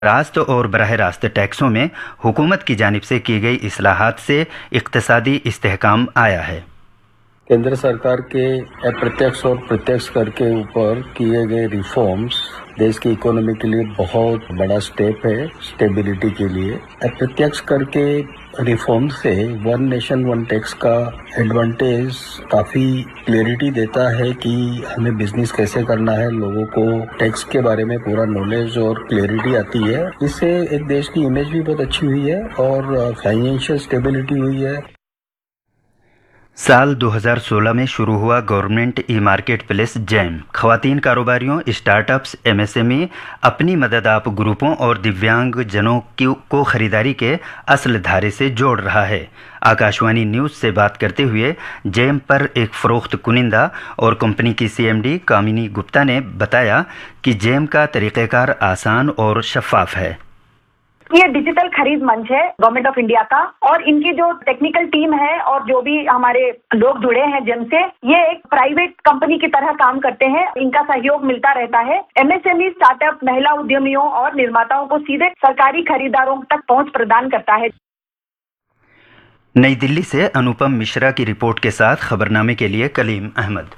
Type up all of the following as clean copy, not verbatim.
راست اور براہ راست ٹیکسوں میں حکومت کی جانب سے کی گئی اصلاحات سے اقتصادی استحکام آیا ہے۔ کیندر سرکار کے اپرتیکش اور پرتیکش کر کے اوپر کیے گئے ریفارمز دیش کی اکانومی کے لیے بہت بڑا سٹیپ ہے، سٹیبلٹی کے لیے۔ اپرتیکش کر کے ریفارم سے ون نیشن ون ٹیکس کا ایڈوانٹیج کافی کلیئرٹی دیتا ہے کہ ہمیں بزنس کیسے کرنا ہے، لوگوں کو ٹیکس کے بارے میں پورا نالج اور کلیئرٹی آتی ہے۔ اس سے ایک دیش کی امیج بھی بہت اچھی ہوئی ہے اور فائنینشیل سٹیبلٹی ہوئی ہے۔ سال 2016 میں شروع ہوا گورنمنٹ ای مارکیٹ پلیس جیم خواتین کاروباریوں، start ups, M S M E, اپنی مدد آپ گروپوں اور دیویانگ جنوں کو خریداری کے اصل دھارے سے جوڑ رہا ہے۔ آکاشوانی نیوز سے بات کرتے ہوئے جیم پر ایک فروخت کنندہ اور کمپنی کی C M D Kamini Gupta نے بتایا کہ جیم کا طریقہ کار آسان اور شفاف ہے۔ یہ ڈیجیٹل خرید منچ ہے گورنمنٹ آف انڈیا کا، اور ان کی جو ٹیکنیکل ٹیم ہے اور جو بھی ہمارے لوگ جڑے ہیں جن سے، یہ ایک پرائیویٹ کمپنی کی طرح کام کرتے ہیں۔ ان کا سہیوگ ملتا رہتا ہے۔ M S M E, start up, مہیلا ادیمیوں اور نرماتاؤں کو سیدھے سرکاری خریداروں تک پہنچ پردان کرتا ہے۔ نئی دلی سے انوپم مشرا کی رپورٹ کے ساتھ خبرنامے کے لیے کلیم احمد۔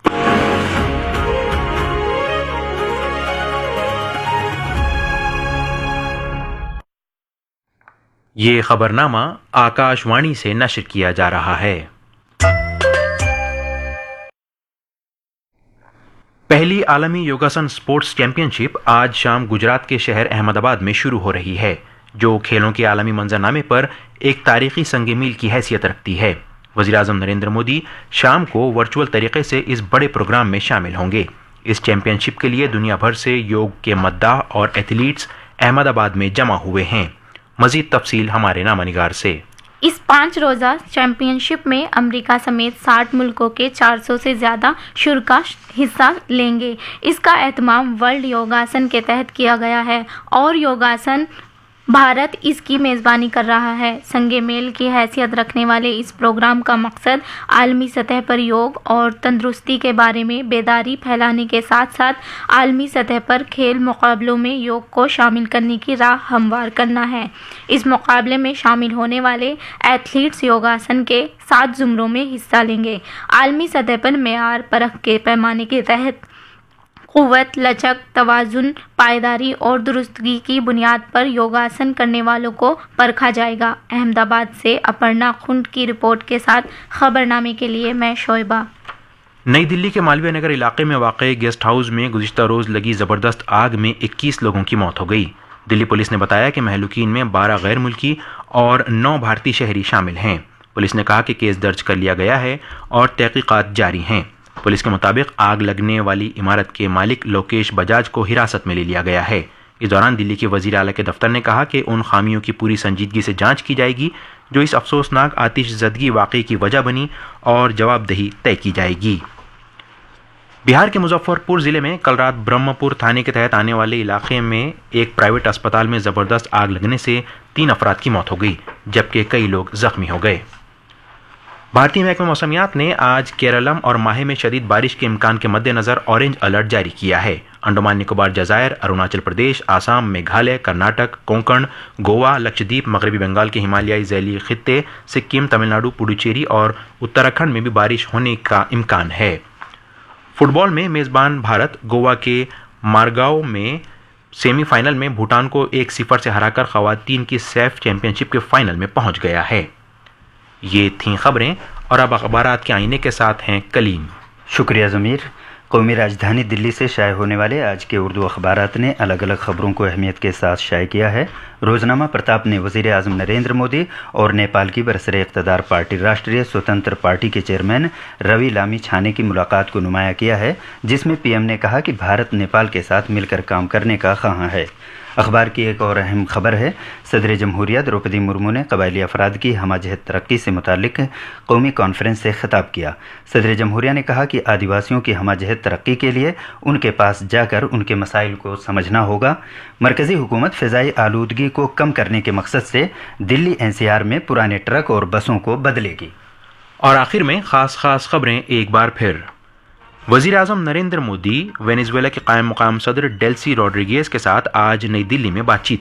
یہ خبرنامہ آکاشوانی سے نشر کیا جا رہا ہے۔ پہلی عالمی یوگاسن سپورٹس چیمپئن شپ آج شام گجرات کے شہر احمد آباد میں شروع ہو رہی ہے، جو کھیلوں کے عالمی منظرنامے پر ایک تاریخی سنگ میل کی حیثیت رکھتی ہے۔ وزیر اعظم نریندر مودی شام کو ورچوئل طریقے سے اس بڑے پروگرام میں شامل ہوں گے۔ اس چیمپئن شپ کے لیے دنیا بھر سے یوگ کے مداح اور ایتھلیٹس احمد آباد میں جمع ہوئے ہیں۔ مزید تفصیل ہمارے نامہ نگار سے۔ اس 5 روزہ چیمپئن شپ میں امریکہ سمیت 60 ملکوں کے 400 سے زیادہ شرکاء حصہ لیں گے۔ اس کا اہتمام ورلڈ یوگاسن کے تحت کیا گیا ہے اور یوگاسن بھارت اس کی میزبانی کر رہا ہے۔ سنگ میل کی حیثیت رکھنے والے اس پروگرام کا مقصد عالمی سطح پر یوگ اور تندرستی کے بارے میں بیداری پھیلانے کے ساتھ ساتھ عالمی سطح پر کھیل مقابلوں میں یوگ کو شامل کرنے کی راہ ہموار کرنا ہے۔ اس مقابلے میں شامل ہونے والے ایتھلیٹس یوگاسن کے 7 زمروں میں حصہ لیں گے۔ عالمی سطح پر معیار پرکھ کے پیمانے کے تحت قوت، لچک، توازن، پائیداری اور درستگی کی بنیاد پر یوگاسن کرنے والوں کو پرکھا جائے گا۔ احمد آباد سے اپرنا کھنڈ کی رپورٹ کے ساتھ خبرنامے کے لیے میں شعیبہ۔ نئی دلی کے مالویہ نگر علاقے میں واقع گیسٹ ہاؤس میں گزشتہ روز لگی زبردست آگ میں 21 لوگوں کی موت ہو گئی۔ دلی پولیس نے بتایا کہ مہلوکین میں 12 غیر ملکی اور 9 بھارتی شہری شامل ہیں۔ پولیس نے کہا کہ کیس درج کر لیا گیا ہے اور تحقیقات جاری ہیں۔ پولیس کے مطابق آگ لگنے والی عمارت کے مالک لوکیش بجاج کو حراست میں لے لیا گیا ہے۔ اس دوران دلی کے وزیر اعلیٰ کے دفتر نے کہا کہ ان خامیوں کی پوری سنجیدگی سے جانچ کی جائے گی جو اس افسوسناک آتش زدگی واقعے کی وجہ بنی اور جواب دہی طے کی جائے گی۔ بہار کے مظفر پور ضلع میں کل رات برہم پور تھانے کے تحت آنے والے علاقے میں ایک پرائیویٹ اسپتال میں زبردست آگ لگنے سے 3 افراد کی موت ہو گئی جبکہ کئی لوگ زخمی ہو گئے۔ بھارتی محکمہ موسمیات نے آج کیرلم اور ماہے میں شدید بارش کے امکان کے مد نظر اورنج الرٹ جاری کیا ہے۔ انڈمان نکوبار جزائر، اروناچل پردیش، آسام، میگھالیہ، کرناٹک، کونکن، گوا، لکشدیپ، مغربی بنگال کے ہمالیائی ذیلی خطے، سکم، تمل ناڈو، پڈوچیری اور اتراکھنڈ میں بھی بارش ہونے کا امکان ہے۔ فٹ بال میں میزبان بھارت گوا کے مارگاؤ میں سیمی فائنل میں بھوٹان کو 1-0 سے ہرا کر خواتین کی سیف چیمپئن شپ کے فائنل میں پہنچ گیا ہے۔ یہ تھیں خبریں اور اب اخبارات کے آئینے کے ساتھ ہیں کلیم۔ شکریہ ضمیر۔ قومی راجدھانی دلی سے شائع ہونے والے آج کے اردو اخبارات نے الگ الگ خبروں کو اہمیت کے ساتھ شائع کیا ہے۔ روزنامہ پرتاپ نے وزیر اعظم نریندر مودی اور نیپال کی برسر اقتدار پارٹی راشٹریہ سوتنتر پارٹی کے چیئرمین روی لامی چھانے کی ملاقات کو نمایاں کیا ہے، جس میں پی ایم نے کہا کہ بھارت نیپال کے ساتھ مل کر کام کرنے کا خواہاں ہے۔ اخبار کی ایک اور اہم خبر ہے، صدر جمہوریہ دروپدی مرمو نے قبائلی افراد کی ہمہ جہت ترقی سے متعلق قومی کانفرنس سے خطاب کیا۔ صدر جمہوریہ نے کہا کہ آدیواسیوں کی ہمہ جہت ترقی کے لیے ان کے پاس جا کر ان کے مسائل کو سمجھنا ہوگا۔ مرکزی حکومت فضائی آلودگی کو کم کرنے کے مقصد سے دلی این سی آر میں پرانے ٹرک اور بسوں کو بدلے گی۔ اور آخر میں خاص خبریں ایک بار پھر۔ वज़ीर आज़म नरेंद्र मोदी वेनेजुएला के कायम मुकाम सदर डेल्सी रोड्रिगेज के साथ आज नई दिल्ली में बातचीत